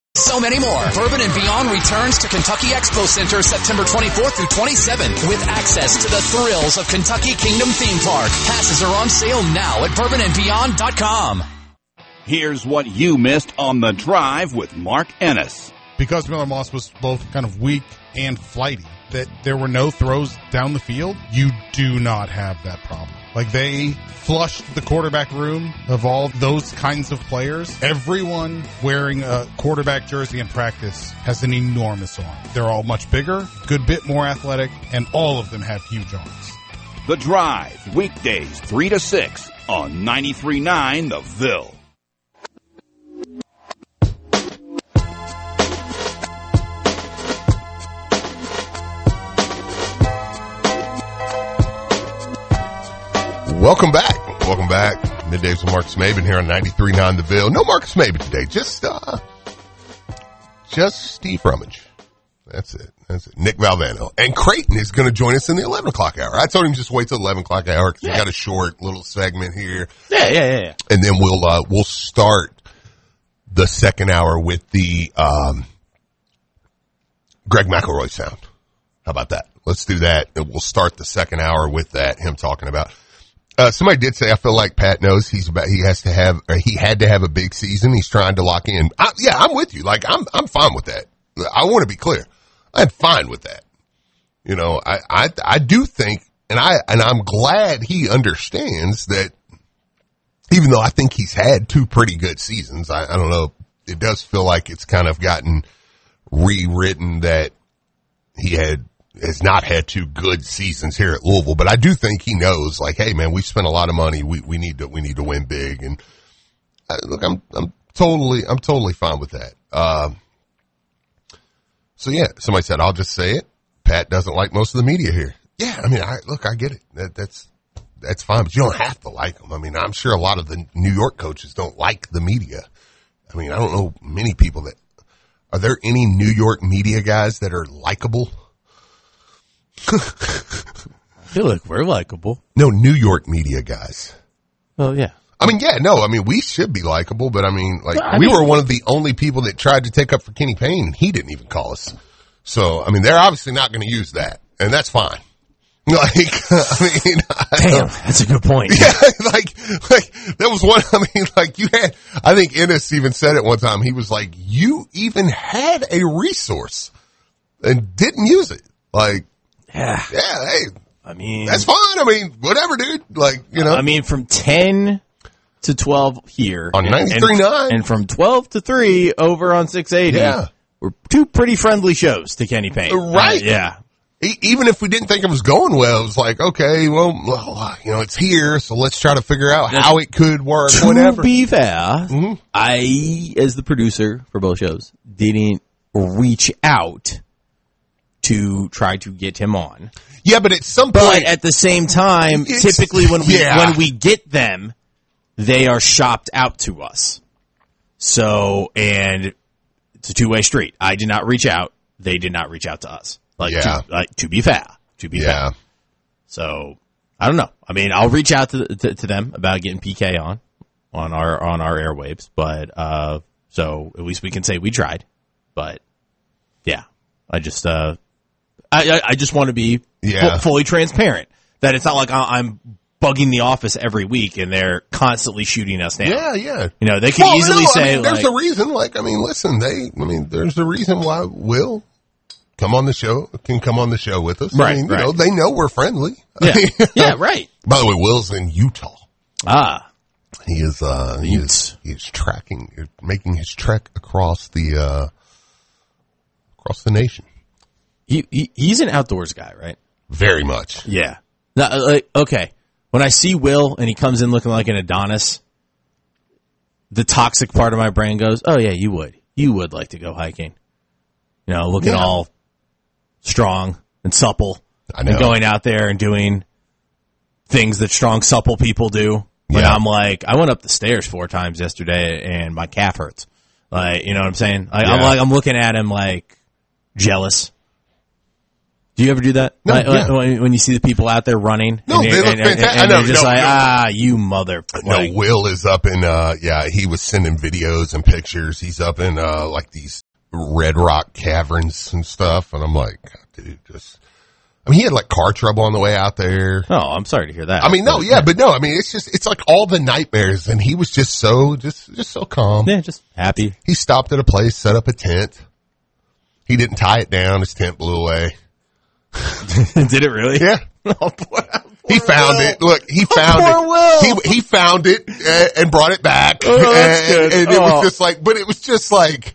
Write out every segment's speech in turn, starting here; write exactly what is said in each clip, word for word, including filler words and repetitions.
So many more. Bourbon and Beyond returns to Kentucky Expo Center September twenty-fourth through twenty-seventh with access to the thrills of Kentucky Kingdom Theme Park. Passes are on sale now at bourbon and beyond dot com. Here's what you missed on The Drive with Mark Ennis. Because Miller Moss was both kind of weak and flighty, that there were no throws down the field, you do not have that problem. Like, they flushed the quarterback room of all those kinds of players. Everyone wearing a quarterback jersey in practice has an enormous arm. They're all much bigger, good bit more athletic, and all of them have huge arms. The Drive, weekdays three to six on ninety-three point nine The Ville. Welcome back. Welcome back. Middays with Marcus Maben here on ninety-three point nine The Ville. No Marcus Maben today. Just, uh, just Steve Rummage. That's it. That's it. Nick Valvano. And Creighton is going to join us in the eleven o'clock hour. I told him just wait till eleven o'clock hour because yeah. we got a short little segment here. Yeah, yeah, yeah. yeah. And then we'll, uh, we'll start the second hour with the, um, Greg McElroy sound. How about that? Let's do that. And we'll start the second hour with that, him talking about. Uh, somebody did say, I feel like Pat knows he's about, he has to have, or he had to have a big season. He's trying to lock in. I, yeah, I'm with you. Like, I'm, I'm fine with that. I want to be clear. I'm fine with that. You know, I, I, I do think, and I, and I'm glad he understands that even though I think he's had two pretty good seasons, I, I don't know, it does feel like it's kind of gotten rewritten that he had, has not had two good seasons here at Louisville, but I do think he knows, like, hey man, we spent a lot of money. We, we need to, we need to win big. And uh, look, I'm, I'm totally, I'm totally fine with that. Um, so yeah, somebody said, I'll just say it. Pat doesn't like most of the media here. Yeah. I mean, I, look, I get it. That, that's, that's fine, but you don't have to like them. I mean, I'm sure a lot of the New York coaches don't like the media. I mean, I don't know many people that, are there any New York media guys that are likable? I feel like we're likable. No, New York media guys. Oh, yeah. I mean, yeah, no, I mean, we should be likable, but I mean, like, I we mean, were one of the only people that tried to take up for Kenny Payne, and he didn't even call us. So, I mean, they're obviously not going to use that, and that's fine. Like, I mean, I damn, that's a good point. Yeah, like, like, that was one, I mean, like, you had, I think Ennis even said it one time. He was like, you even had a resource and didn't use it. Like, yeah, yeah, hey, I mean, that's fine. I mean, whatever, dude. Like, you know, I mean, from ten to twelve here on ninety-three point nine, and from twelve to three over on six eighty. Yeah, we're two pretty friendly shows to Kenny Payne, right? Uh, yeah. Even if we didn't think it was going well, it was like, okay, well, you know, it's here, so let's try to figure out how it could work. To whatever. be fair, mm-hmm. I, as the producer for both shows, didn't reach out to try to get him on. Yeah, but at some but point, But at the same time, typically when we yeah. when we get them, they are shopped out to us. So, and it's a two-way street. I did not reach out. They did not reach out to us. Like, yeah. to, like, to be fair. To be yeah. fair. So, I don't know. I mean, I'll reach out to, to to them about getting P K on, on our on our airwaves. But, uh, so at least we can say we tried. But, yeah. I just, uh, I, I, I just want to be yeah. f- fully transparent. That it's not like I'm bugging the office every week and they're constantly shooting us down. Yeah, yeah. You know, they could well, easily no, say, I mean, there's like, a reason, like, I mean, listen, they, I mean, there's a reason why Will come on the show, can come on the show with us. Right, I mean, right. you know, they know we're friendly. Yeah, I mean, yeah, right. By the way, Will's in Utah. Ah. He is, uh, he is, he is tracking, making his trek across the, uh, across the nation. He, he he's an outdoors guy, right? Very much. Yeah. Now, like, okay. When I see Will and he comes in looking like an Adonis, the toxic part of my brain goes, oh yeah, you would. You would like to go hiking. You know, looking yeah. all strong and supple. I know. And going out there and doing things that strong, supple people do. But yeah. I'm like, I went up the stairs four times yesterday and my calf hurts. Like, you know what I'm saying? Like, yeah. I'm like, I'm looking at him like jealous. Do you ever do that? No, like, yeah. when, when you see the people out there running? No, and they look and, and, fantastic. and I know, they're just no, like, no. ah, you mother. No, like, Will is up in, uh, yeah, he was sending videos and pictures. He's up in, uh, like these Red Rock caverns and stuff. And I'm like, dude, just, I mean, he had like car trouble on the way out there. Oh, I'm sorry to hear that. I mean, no, But, yeah, but no, I mean, it's just, it's like all the nightmares. And he was just so, just, just so calm. Yeah, just happy. He stopped at a place, set up a tent. He didn't tie it down. His tent blew away. Did it really? Yeah. Oh, poor, poor He found Will. it. Look, he found poor it. Will. He he found it and, and brought it back. Oh, that's and, good. and it Oh. was just like, but it was just like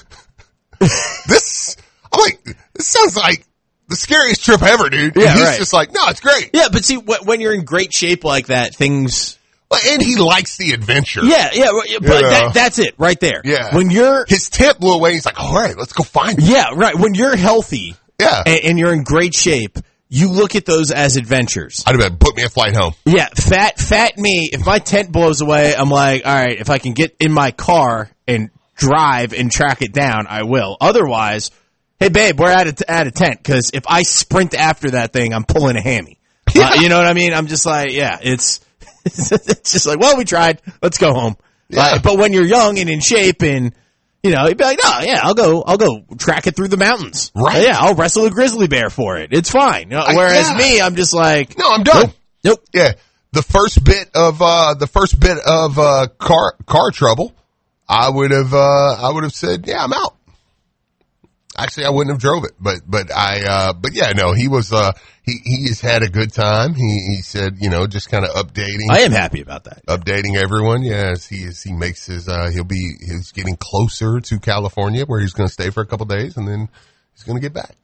this. I'm like, this sounds like the scariest trip ever, dude. Yeah, and he's right. just like, no, it's great. Yeah, but see, wh- when you're in great shape like that, things. Well, and he likes the adventure. Yeah, yeah, well, yeah, but know. that, that's it right there. Yeah. When you're. His tent blew away. He's like, all right, let's go find it. Yeah, right. When you're healthy. Yeah. And, and you're in great shape, you look at those as adventures. I'd have been, book me a flight home. Yeah, fat, fat me. If my tent blows away, I'm like, all right, if I can get in my car and drive and track it down, I will. Otherwise, hey babe, we're at a, at a tent because if I sprint after that thing, I'm pulling a hammy. Yeah. Uh, you know what I mean? I'm just like, yeah, it's it's just like, well, we tried. Let's go home. Yeah. Uh, but when you're young and in shape and you know, you'd be like, no, yeah, I'll go, I'll go track it through the mountains. Right. Yeah, I'll wrestle a grizzly bear for it. It's fine. You know, I- whereas yeah. me, I'm just like, No, I'm done. Nope. Nope. Yeah. The first bit of, uh, the first bit of, uh, car, car trouble, I would have, uh, I would have said, yeah, I'm out. Actually, I wouldn't have drove it, but, but I, uh, but yeah, no, he was, uh, he, he has had a good time. He, he said, you know, just kind of updating. I am happy about that. Updating everyone, yeah, as he as he makes his, uh, he'll be, he's getting closer to California where he's going to stay for a couple days and then he's going to get back.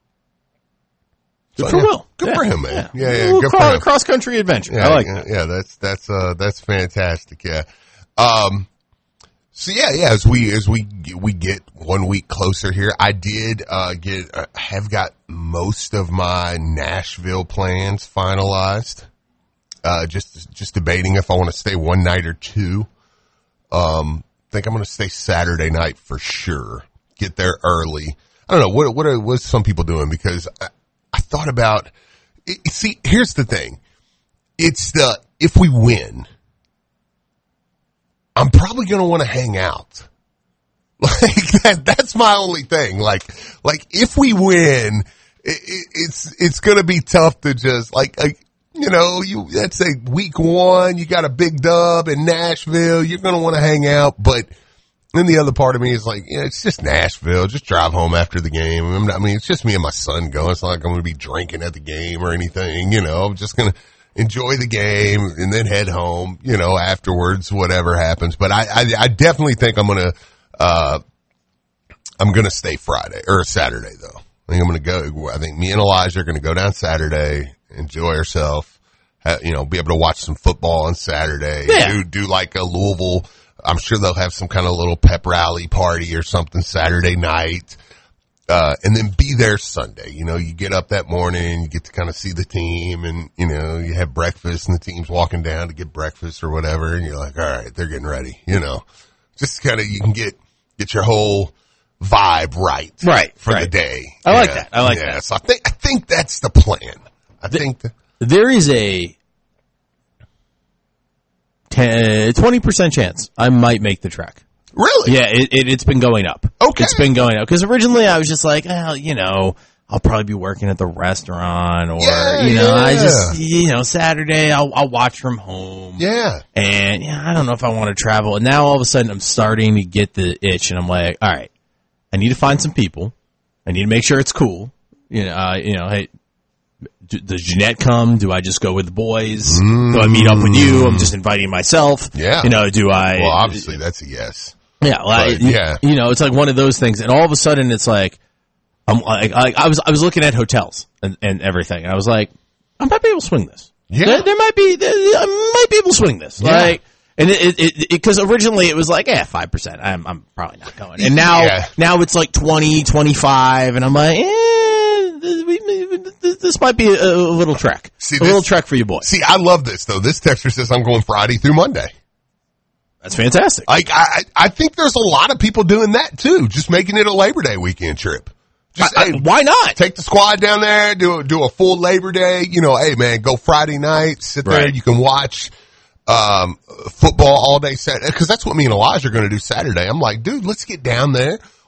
Good So, for yeah, Will. Good Yeah. for him, man. Yeah, yeah, A little good cross, for him. cross country adventure. Yeah, I like yeah, that. yeah, that's, that's, uh, that's fantastic. Yeah. Um, so yeah, yeah, as we, as we, we get one week closer here, I did, uh, get, uh, have got most of my Nashville plans finalized. Uh, just, just debating if I want to stay one night or two. Um, think I'm going to stay Saturday night for sure. Get there early. I don't know. What, what are, what's some people doing? Because I, I thought about, it, see, here's the thing. It's the, if we win, I'm probably going to want to hang out. Like that, that's my only thing. Like, like if we win, it, it, it's, it's going to be tough to just like, like, you know, you, let's say week one, you got a big dub in Nashville, you're going to want to hang out. But then the other part of me is like, yeah, it's just Nashville. Just drive home after the game. I'm not, I mean, it's just me and my son going. It's not like I'm going to be drinking at the game or anything, you know, I'm just going to enjoy the game and then head home, you know, afterwards, whatever happens. But I, I, I definitely think I'm going to, uh, I'm going to stay Friday or Saturday though. I think I'm going to go, I think me and Elijah are going to go down Saturday, enjoy ourselves, you know, be able to watch some football on Saturday, Yeah. do, do like a Louisville. I'm sure they'll have some kind of little pep rally party or something Saturday night. Uh, and then be there Sunday. You know, you get up that morning, you get to kind of see the team and, you know, you have breakfast and the team's walking down to get breakfast or whatever. And you're like, all right, they're getting ready, you know, just kind of, you can get, get your whole vibe right. Right, For the right. day. I like Yeah, that. I like yeah. that. So I think, I think that's the plan. I think that, There is a ten, twenty percent chance I might make the trek. really? Yeah, it, it, it's been going up. Okay. It's been going up. Because originally I was just like, well, you know, I'll probably be working at the restaurant or, Yeah, you know, I yeah. just, you know, Saturday I'll, I'll watch from home. Yeah. And, yeah, I don't know if I want to travel. And now all of a sudden I'm starting to get the itch and I'm like, all right, I need to find some people. I need to make sure it's cool. You know, uh, you know, hey, do, does Jeanette come? Do I just go with the boys? Do I meet up with you? I'm just inviting myself. Yeah. You know, do I? Well, obviously that's a yes. Yeah, like, But, yeah. You know, it's like one of those things, and all of a sudden, it's like, I'm like, I, I was, I was looking at hotels and, and everything, and I was like, I might be able to swing this. Yeah. there, there might be, there, I might be able to swing this. Yeah. Like, and it, it, because originally it was like, yeah, five percent. I'm, I'm probably not going. And now, Yeah. now it's like twenty, twenty-five, and I'm like, eh, this, this might be a, a little trek, See, a this- little trek for you boys. See, I love this though. This texter says I'm going Friday through Monday. That's fantastic. Like, I, I think there's a lot of people doing that too, just making it a Labor Day weekend trip. Just, I, hey, I, why not? Take the squad down there, do do a full Labor Day. You know, hey man, go Friday night, sit there. Right. You can watch um football all day Saturday, because that's what me and Elijah are going to do Saturday. I'm like, dude, let's get down there.